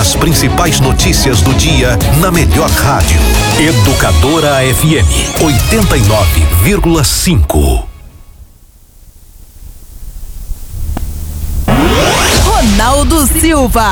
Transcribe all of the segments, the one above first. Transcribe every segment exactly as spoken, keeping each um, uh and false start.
As principais notícias do dia na melhor rádio. Educadora F M oitenta e nove vírgula cinco. Ronaldo Silva.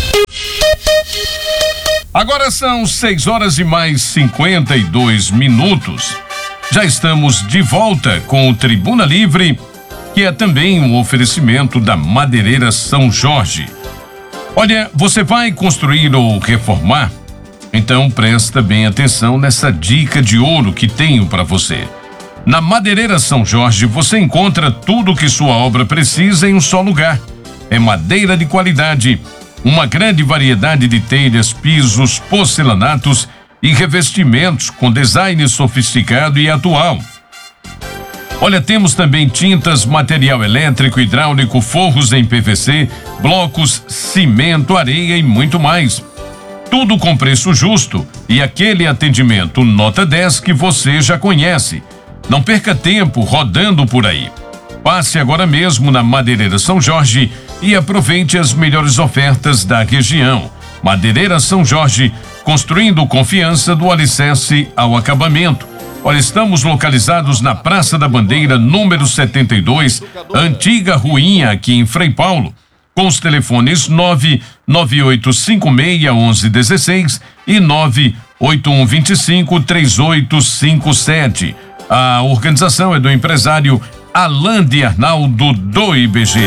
Agora são seis horas e mais cinquenta e dois minutos. Já estamos de volta com o Tribuna Livre, que é também um oferecimento da Madeireira São Jorge. Olha, você vai construir ou reformar? Então presta bem atenção nessa dica de ouro que tenho para você. Na Madeireira São Jorge você encontra tudo o que sua obra precisa em um só lugar. É madeira de qualidade, uma grande variedade de telhas, pisos, porcelanatos e revestimentos com design sofisticado e atual. Olha, temos também tintas, material elétrico, hidráulico, forros em P V C, blocos, cimento, areia e muito mais. Tudo com preço justo e aquele atendimento nota dez que você já conhece. Não perca tempo rodando por aí. Passe agora mesmo na Madeireira São Jorge e aproveite as melhores ofertas da região. Madeireira São Jorge, construindo confiança do alicerce ao acabamento. Olha, estamos localizados na Praça da Bandeira, número setenta e dois, antiga ruinha aqui em Frei Paulo, com os telefones nove nove oito cinco seis um um um seis e nove oito um dois cinco três oito cinco sete. A organização é do empresário Alain de Arnaldo do I B G.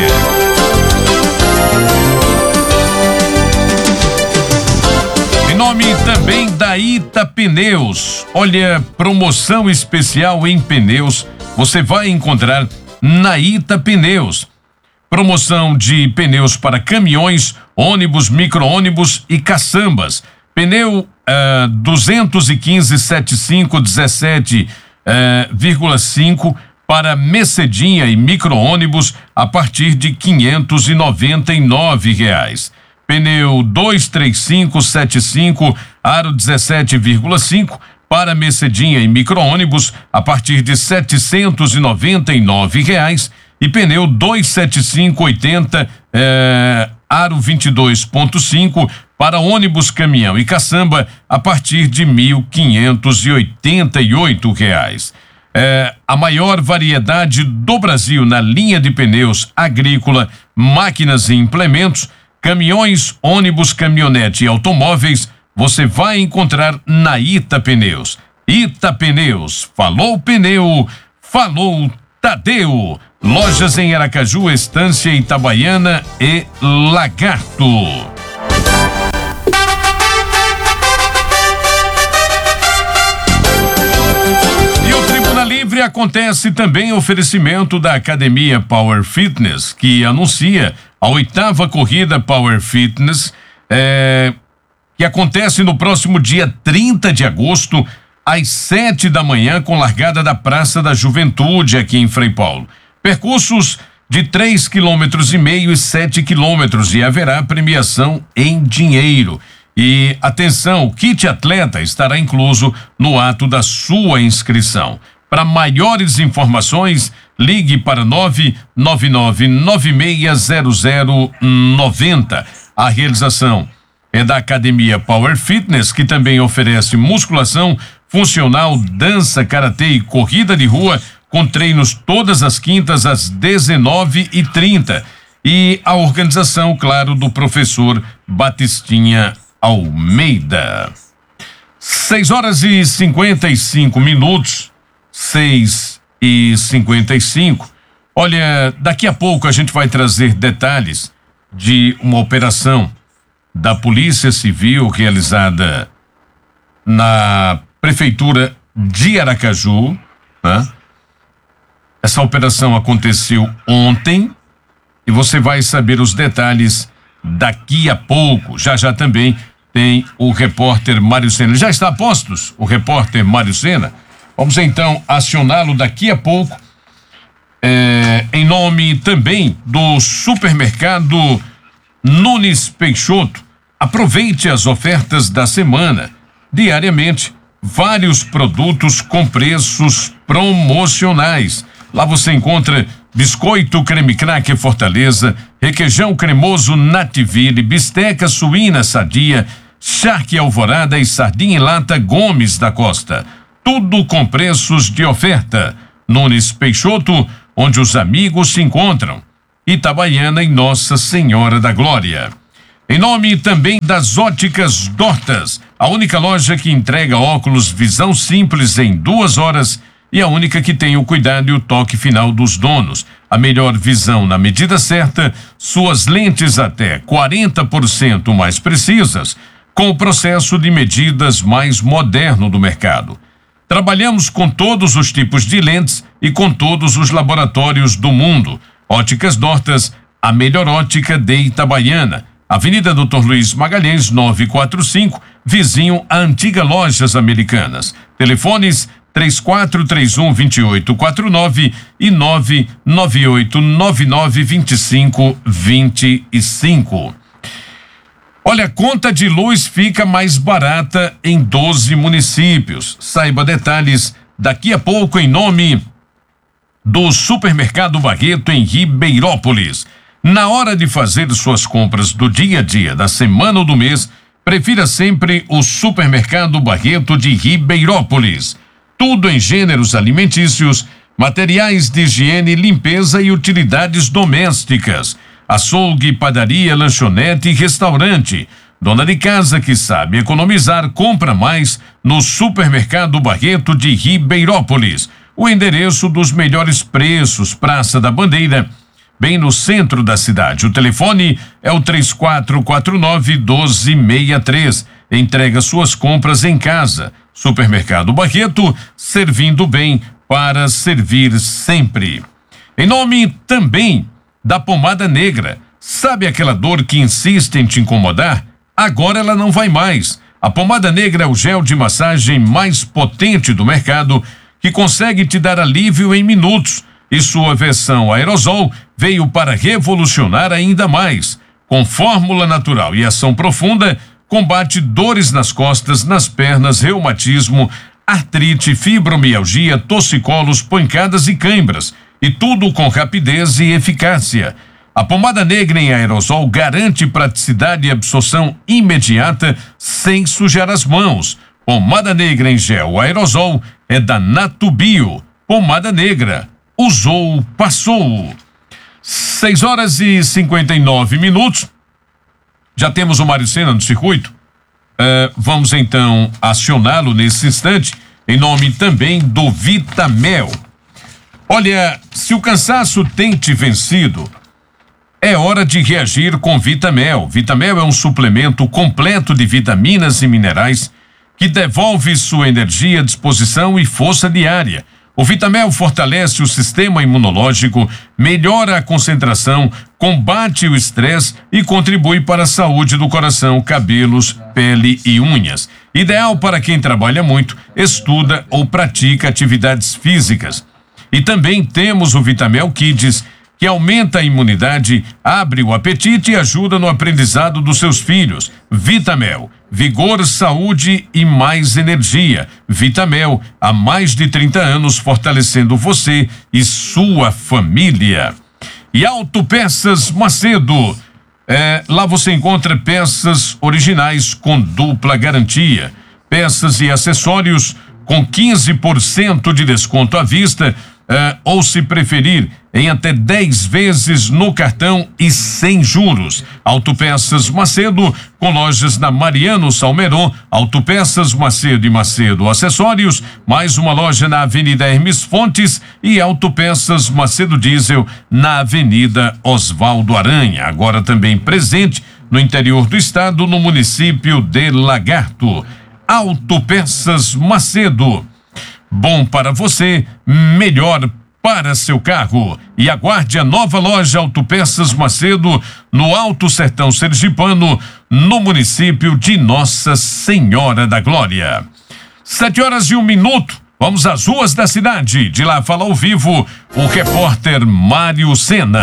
Em nome também da Ita Pneus. Olha, promoção especial em pneus você vai encontrar na Ita Pneus. Promoção de pneus para caminhões, ônibus, micro-ônibus e caçambas. Pneu uh, duzentos e quinze setenta e cinco dezessete vírgula cinco para Mecedinha e micro-ônibus a partir de quinhentos e noventa e nove reais. Pneu dois três cinco sete cinco, aro dezessete vírgula cinco para Mecedinha e micro-ônibus a partir de setecentos e noventa e nove reais. E pneu dois sete cinco oitenta, eh, aro vinte e dois ponto cinco para ônibus, caminhão e caçamba a partir de mil quinhentos e oitenta e oito reais. É, a maior variedade do Brasil na linha de pneus agrícola, máquinas e implementos, caminhões, ônibus, caminhonete e automóveis, você vai encontrar na Ita Pneus. Ita Pneus, falou pneu, falou Tadeu. Lojas em Aracaju, Estância, Itabaiana e Lagarto. Livre acontece também oferecimento da Academia Power Fitness, que anuncia a oitava corrida Power Fitness, é, que acontece no próximo dia trinta de agosto, às sete da manhã, com largada da Praça da Juventude, aqui em Frei Paulo. Percursos de três quilômetros e meio e sete quilômetros e haverá premiação em dinheiro. E atenção, o kit atleta estará incluso no ato da sua inscrição. Para maiores informações, ligue para nove nove nove nove seis zero zero nove zero. A realização é da Academia Power Fitness, que também oferece musculação funcional, dança, karatê e corrida de rua, com treinos todas as quintas às dezenove e trinta. E a organização, claro, do professor Batistinha Almeida. seis horas e cinquenta e cinco minutos. seis e cinquenta e cinco. Olha, daqui a pouco a gente vai trazer detalhes de uma operação da Polícia Civil realizada na Prefeitura de Aracaju, né? Essa operação aconteceu ontem e você vai saber os detalhes daqui a pouco. Já já também tem o repórter Mário Sena. Já está a postos o repórter Mário Sena? Vamos então acioná-lo daqui a pouco, é, em nome também do supermercado Nunes Peixoto. Aproveite as ofertas da semana. Diariamente, vários produtos com preços promocionais. Lá você encontra biscoito creme cracker Fortaleza, requeijão cremoso Nativille, bisteca suína Sadia, charque Alvorada e sardinha em lata Gomes da Costa. Tudo com preços de oferta. Nunes Peixoto, onde os amigos se encontram. Itabaiana em Nossa Senhora da Glória. Em nome também das Óticas Dortas, a única loja que entrega óculos visão simples em duas horas e a única que tem o cuidado e o toque final dos donos. A melhor visão na medida certa, suas lentes até quarenta por cento mais precisas, com o processo de medidas mais moderno do mercado. Trabalhamos com todos os tipos de lentes e com todos os laboratórios do mundo. Óticas Dortas, a melhor ótica de Itabaiana. Avenida doutor Luiz Magalhães, novecentos e quarenta e cinco, vizinho à antiga Lojas Americanas. Telefones três quatro três um, dois oito quatro nove e nove nove oito nove nove dois cinco dois cinco. Olha, a conta de luz fica mais barata em doze municípios. Saiba detalhes daqui a pouco em nome do Supermercado Barreto em Ribeirópolis. Na hora de fazer suas compras do dia a dia, da semana ou do mês, prefira sempre o Supermercado Barreto de Ribeirópolis. Tudo em gêneros alimentícios, materiais de higiene, limpeza e utilidades domésticas. Açougue, padaria, lanchonete e restaurante. Dona de casa que sabe economizar, compra mais no Supermercado Barreto de Ribeirópolis. O endereço dos melhores preços, Praça da Bandeira, bem no centro da cidade. O telefone é o três quatro quatro nove, um dois seis três. Entrega suas compras em casa. Supermercado Barreto, servindo bem para servir sempre. Em nome também da Pomada Negra. Sabe aquela dor que insiste em te incomodar? Agora ela não vai mais. A Pomada Negra é o gel de massagem mais potente do mercado, que consegue te dar alívio em minutos. E sua versão aerosol veio para revolucionar ainda mais. Com fórmula natural e ação profunda, combate dores nas costas, nas pernas, reumatismo, artrite, fibromialgia, torcicolos, pancadas e cãibras. E tudo com rapidez e eficácia. A Pomada Negra em aerosol garante praticidade e absorção imediata sem sujar as mãos. Pomada Negra em gel aerosol é da Natubio. Pomada Negra. Usou, passou. seis horas e cinquenta e nove minutos. Já temos o Mário Sena no circuito. Uh, vamos então acioná-lo nesse instante, em nome também do Vitamel. Olha, se o cansaço tem te vencido, é hora de reagir com Vitamel. Vitamel é um suplemento completo de vitaminas e minerais que devolve sua energia, disposição e força diária. O Vitamel fortalece o sistema imunológico, melhora a concentração, combate o estresse e contribui para a saúde do coração, cabelos, pele e unhas. Ideal para quem trabalha muito, estuda ou pratica atividades físicas. E também temos o Vitamel Kids, que aumenta a imunidade, abre o apetite e ajuda no aprendizado dos seus filhos. Vitamel, vigor, saúde e mais energia. Vitamel, há mais de trinta anos fortalecendo você e sua família. E Autopeças Macedo, é, lá você encontra peças originais com dupla garantia, peças e acessórios com quinze por cento de desconto à vista, é, ou se preferir, em até dez vezes no cartão e sem juros. Autopeças Macedo, com lojas na Mariano Salmeron, Autopeças Macedo e Macedo Acessórios, mais uma loja na Avenida Hermes Fontes e Autopeças Macedo Diesel na Avenida Osvaldo Aranha. Agora também presente no interior do estado, no município de Lagarto. Autopeças Macedo. Bom para você, melhor para seu carro. E aguarde a nova loja Autopeças Macedo no Alto Sertão Sergipano, no município de Nossa Senhora da Glória. Sete horas e um minuto. Vamos às ruas da cidade. De lá fala ao vivo o repórter Mário Sena.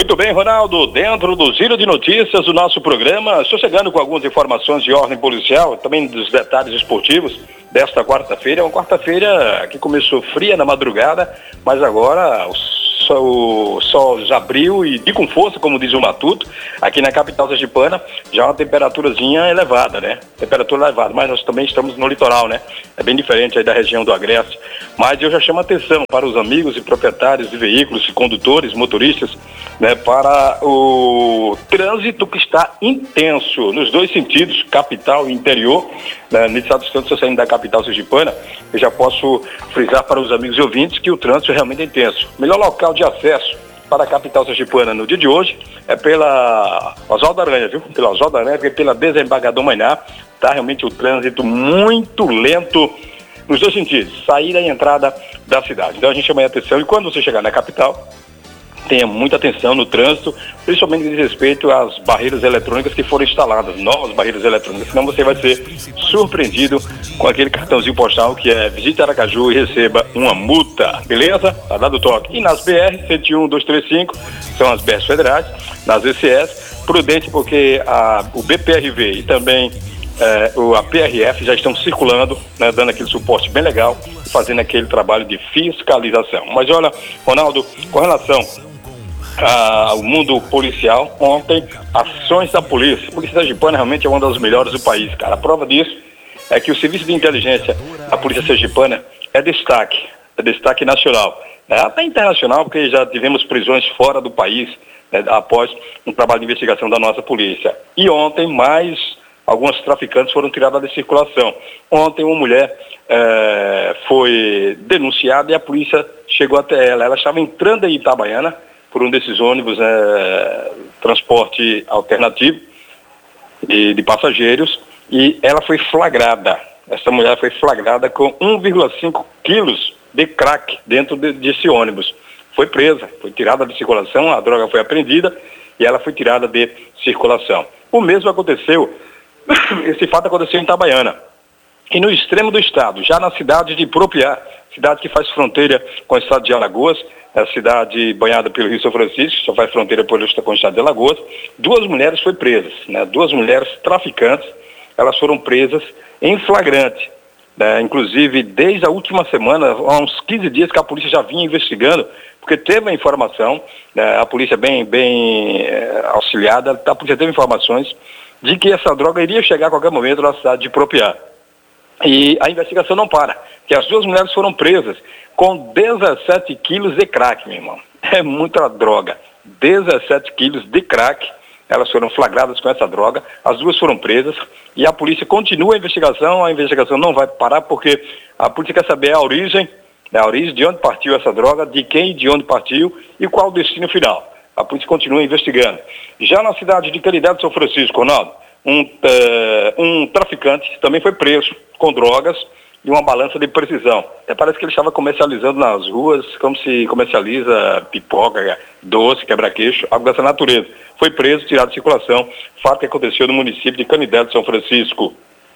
Muito bem, Ronaldo, dentro do Giro de Notícias do nosso programa, estou chegando com algumas informações de ordem policial, também dos detalhes esportivos desta quarta-feira. É uma quarta-feira que começou fria na madrugada, mas agora o sol, o sol já abriu e de com força, como diz o Matuto, aqui na capital sergipana, já uma temperaturazinha elevada, né? Temperatura elevada, mas nós também estamos no litoral, né? É bem diferente aí da região do Agreste, mas eu já chamo a atenção para os amigos e proprietários de veículos, condutores, motoristas, né, para o trânsito que está intenso nos dois sentidos, capital e interior, né, nesse exato instante, se eu saindo da capital sergipana, eu já posso frisar para os amigos e ouvintes que o trânsito é realmente intenso. O melhor local de acesso para a capital sergipana no dia de hoje é pela Oswaldo Aranha, viu? Pela Oswaldo Aranha, porque pela Desembargador Mainá está realmente o trânsito muito lento nos dois sentidos, saída e entrada da cidade. Então a gente chama a atenção e quando você chegar na capital, tenha muita atenção no trânsito, principalmente diz respeito às barreiras eletrônicas que foram instaladas, novas barreiras eletrônicas, senão você vai ser surpreendido com aquele cartãozinho postal que é visite Aracaju e receba uma multa, beleza? Tá dado o toque. E nas B R cento e um, duzentos e trinta e cinco, são as B Rs federais, nas E C S, prudente porque a, o B P R V e também É, o, a P R F já estão circulando, né, dando aquele suporte bem legal, fazendo aquele trabalho de fiscalização. Mas olha, Ronaldo, com relação ao mundo policial, ontem, ações da polícia. A polícia sergipana realmente é uma das melhores do país, cara. A prova disso é que o serviço de inteligência da polícia sergipana é destaque, é destaque nacional. É, até internacional, porque já tivemos prisões fora do país, né, após um trabalho de investigação da nossa polícia. E ontem, mais algumas traficantes foram tiradas de circulação. Ontem uma mulher é, foi denunciada e a polícia chegou até ela. Ela estava entrando em Itabaiana por um desses ônibus, é, transporte alternativo de, de passageiros, e ela foi flagrada. Essa mulher foi flagrada com um vírgula cinco quilos de crack dentro de, desse ônibus. Foi presa, foi tirada de circulação, a droga foi apreendida e ela foi tirada de circulação. O mesmo aconteceu. Esse fato aconteceu em Itabaiana. E no extremo do estado, já na cidade de Propriá, cidade que faz fronteira com o estado de Alagoas, é a cidade banhada pelo Rio São Francisco, só faz fronteira com o estado de Alagoas, duas mulheres foram presas, né? Duas mulheres traficantes, elas foram presas em flagrante. Né? Inclusive, desde a última semana, há uns quinze dias que a polícia já vinha investigando, porque teve a informação, né? A polícia bem, bem é, auxiliada, a polícia teve informações de que essa droga iria chegar a qualquer momento na cidade de Propriá. E a investigação não para, que as duas mulheres foram presas com dezessete quilos de crack, meu irmão. É muita droga. dezessete quilos de crack, elas foram flagradas com essa droga, as duas foram presas e a polícia continua a investigação, a investigação não vai parar porque a polícia quer saber a origem, a origem de onde partiu essa droga, de quem e de onde partiu e qual o destino final. A polícia continua investigando. Já na cidade de Canidade, São Francisco, Ronaldo, um, uh, um traficante também foi preso com drogas e uma balança de precisão. Até parece que ele estava comercializando nas ruas, como se comercializa pipoca, doce, quebra-queixo, algo dessa natureza. Foi preso, tirado de circulação, fato que aconteceu no município de Canidade, São Francisco.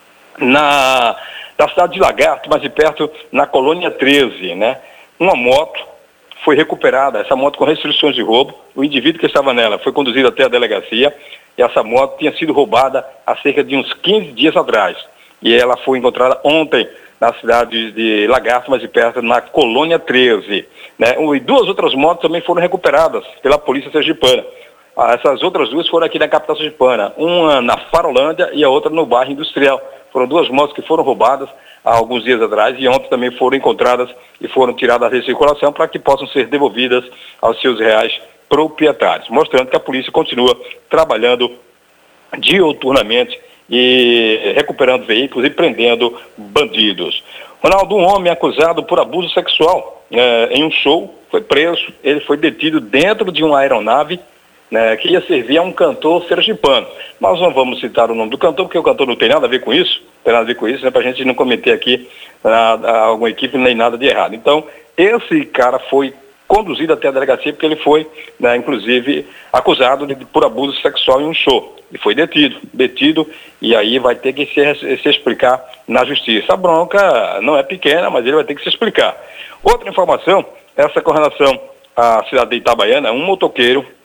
Na, na cidade de Lagarto, mais de perto, na colônia treze, né? Uma moto foi recuperada, essa moto com restrições de roubo. O indivíduo que estava nela foi conduzido até a delegacia e essa moto tinha sido roubada há cerca de uns quinze dias atrás. E ela foi encontrada ontem na cidade de Lagarto, mais de perto, na colônia treze. Né? E duas outras motos também foram recuperadas pela polícia sergipana. Ah, essas outras duas foram aqui na capital sergipana, uma na Farolândia e a outra no bairro Industrial. Foram duas motos que foram roubadas há alguns dias atrás e ontem também foram encontradas e foram tiradas de circulação para que possam ser devolvidas aos seus reais proprietários, mostrando que a polícia continua trabalhando diuturnamente e recuperando veículos e prendendo bandidos. Ronaldo, um homem acusado por abuso sexual eh, em um show foi preso. Ele foi detido dentro de uma aeronave, né, que ia servir a um cantor sergipano. Nós não vamos citar o nome do cantor, porque o cantor não tem nada a ver com isso, tem nada a ver com isso, né, para a gente não cometer aqui a, alguma equipe nem nada de errado. Então, esse cara foi conduzido até a delegacia porque ele foi, né, inclusive, acusado de, por abuso sexual em um show. E foi detido, detido, e aí vai ter que se, se explicar na justiça. A bronca não é pequena, mas ele vai ter que se explicar. Outra informação, essa com relação à cidade de Itabaiana, um motoqueiro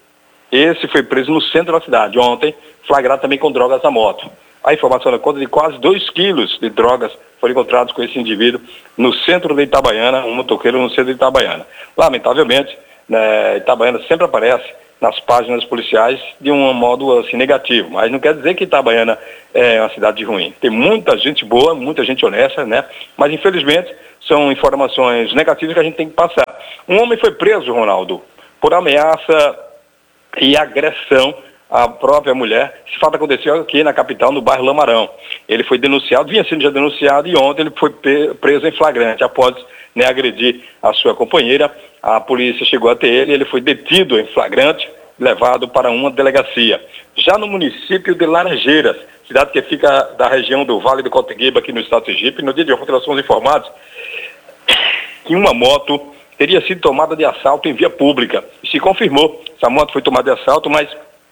Esse foi preso no centro da cidade ontem, flagrado também com drogas na moto. A informação da conta de quase dois quilos de drogas foram encontrados com esse indivíduo no centro de Itabaiana, um motoqueiro no centro de Itabaiana. Lamentavelmente, né, Itabaiana sempre aparece nas páginas policiais de um modo assim negativo, mas não quer dizer que Itabaiana é uma cidade ruim. Tem muita gente boa, muita gente honesta, né? Mas infelizmente são informações negativas que a gente tem que passar. Um homem foi preso, Ronaldo, por ameaça e agressão à própria mulher. Esse fato aconteceu aqui na capital, no bairro Lamarão. Ele foi denunciado, vinha sendo já denunciado, e ontem ele foi preso em flagrante após, né, agredir a sua companheira. A polícia chegou até ele, ele foi detido em flagrante, levado para uma delegacia. Já no município de Laranjeiras, cidade que fica da região do Vale do Coteguiba, aqui no estado de Sergipe, no dia de ontem nós fomos informados que uma moto teria sido tomada de assalto em via pública. E se confirmou, essa moto foi tomada de assalto, mas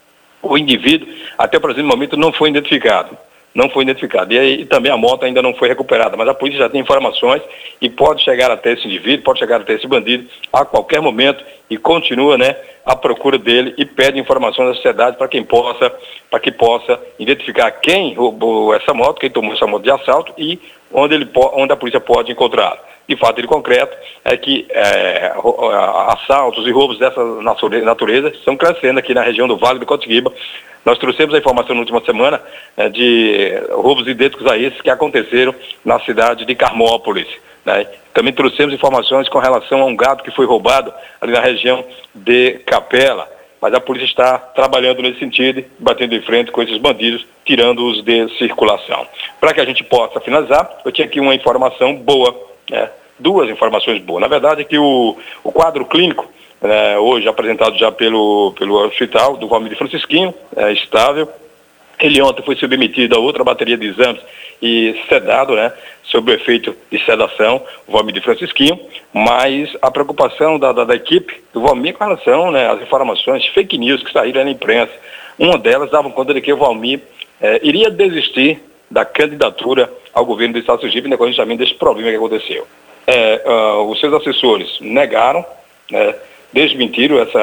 o indivíduo, até o presente momento, não foi identificado. Não foi identificado. E, aí, e também a moto ainda não foi recuperada. Mas a polícia já tem informações e pode chegar até esse indivíduo, pode chegar até esse bandido a qualquer momento, e continua, né, a procura dele e pede informações da sociedade para quem possa, para que possa identificar quem roubou essa moto, quem tomou essa moto de assalto e onde, ele, onde a polícia pode encontrá-lo. De fato, ele concreto é que é, assaltos e roubos dessa natureza estão crescendo aqui na região do Vale do Coteguiba. Nós trouxemos a informação na última semana é, de roubos idênticos a esses que aconteceram na cidade de Carmópolis, né? Também trouxemos informações com relação a um gado que foi roubado ali na região de Capela. Mas a polícia está trabalhando nesse sentido, batendo em frente com esses bandidos, tirando-os de circulação. Para que a gente possa finalizar, eu tinha aqui uma informação boa, né? Duas informações boas. Na verdade, é que o, o quadro clínico, né, hoje apresentado já pelo, pelo hospital do Valmir Francisquinho, é estável. Ele ontem foi submetido a outra bateria de exames e sedado, né, sob o efeito de sedação, o Valmir Francisquinho, mas a preocupação da, da, da equipe do Valmir com relação, né, às informações, fake news que saíram na imprensa, uma delas dava conta de que o Valmir eh, iria desistir da candidatura ao governo do estado de Sergipe, né, justamente desse problema que aconteceu. É, uh, os seus assessores negaram, né, desmentiram essa,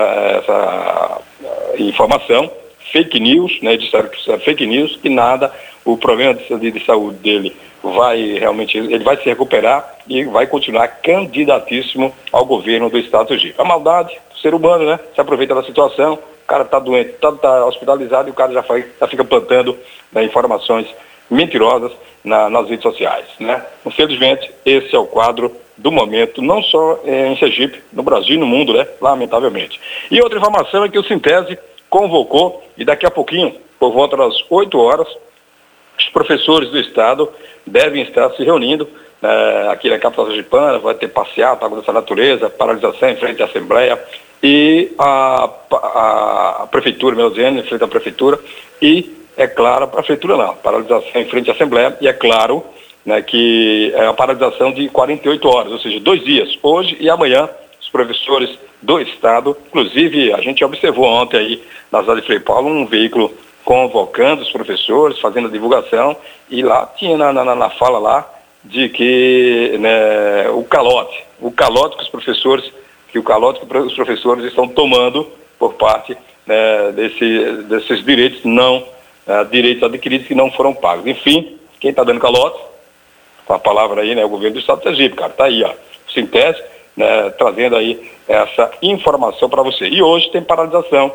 essa uh, informação, fake news, né, disseram que é fake news, que nada, o problema de, de saúde dele vai realmente, ele vai se recuperar e vai continuar candidatíssimo ao governo do estado de Sergipe. A maldade do ser humano, né, se aproveita da situação, o cara está doente, está tá hospitalizado e o cara já, foi, já fica plantando, né, informações mentirosas na, nas redes sociais, né? Infelizmente, esse é o quadro do momento, não só eh, em Sergipe, no Brasil e no mundo, né? Lamentavelmente. E outra informação é que o Sintese convocou, e daqui a pouquinho, por volta das oito horas, os professores do estado devem estar se reunindo eh, aqui na capital sergipana, vai ter passeata, água dessa natureza, paralisação em frente à Assembleia, e a, a, a Prefeitura, Melosiane, em frente à Prefeitura, e é claro, a prefeitura não, paralisação em frente à Assembleia, e é claro, né, que é uma paralisação de quarenta e oito horas, ou seja, dois dias, hoje e amanhã, os professores do estado, inclusive a gente observou ontem aí na cidade de Frei Paulo um veículo convocando os professores, fazendo a divulgação, e lá tinha na, na, na fala lá de que, né, o calote, o calote que os professores, que o calote que os professores estão tomando por parte, né, desse, desses direitos não Uh, direitos adquiridos que não foram pagos. Enfim, quem está dando calote, com a palavra aí, né, o governo do estado de Sergipe, cara, está aí, ó, o Sintese, né, trazendo aí essa informação para você. E hoje tem paralisação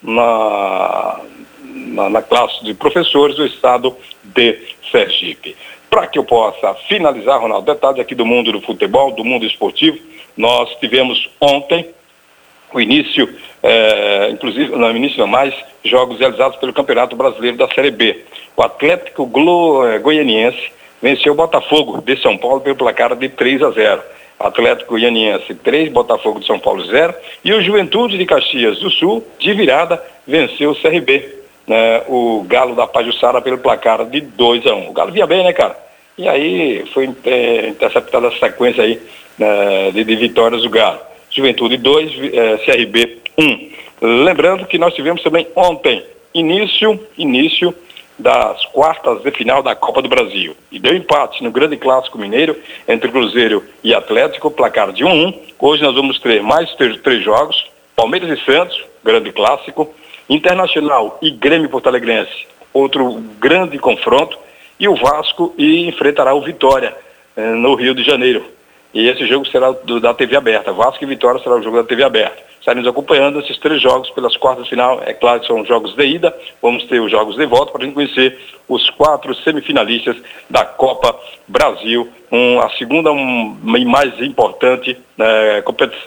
na, na, na classe de professores do estado de Sergipe. Para que eu possa finalizar, Ronaldo, detalhes aqui do mundo do futebol, do mundo esportivo, nós tivemos ontem o início, é, inclusive, não, início não, mais jogos realizados pelo Campeonato Brasileiro da Série B. O Atlético Glo, é, Goianiense venceu o Botafogo de São Paulo pelo placar de três a zero. Atlético Goianiense três, Botafogo de São Paulo zero. E o Juventude de Caxias do Sul, de virada, venceu o C R B, né, o Galo da Pajuçara pelo placar de dois a um. O Galo via bem, né, cara? E aí foi é, interceptada a sequência aí, né, de, de vitórias do Galo. Juventude dois, eh, C R B um. Lembrando que nós tivemos também ontem início, início das quartas de final da Copa do Brasil. E deu empate no grande clássico mineiro entre Cruzeiro e Atlético, placar de um a um. Hoje nós vamos ter mais três, três jogos, Palmeiras e Santos, grande clássico, Internacional e Grêmio Porto Alegrense, outro grande confronto, e o Vasco e enfrentará o Vitória eh, no Rio de Janeiro. E esse jogo será do, da T V aberta. Vasco e Vitória será o jogo da T V aberta. Estaremos acompanhando esses três jogos pelas quartas de final. É claro que são jogos de ida, vamos ter os jogos de volta para a gente conhecer os quatro semifinalistas da Copa Brasil, um, a segunda um, e mais importante eh, competição